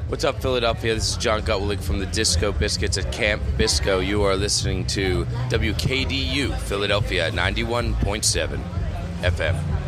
What's up, Philadelphia? This is John Gutwillig from the Disco Biscuits at Camp Bisco. You are listening to WKDU Philadelphia 91.7 FM.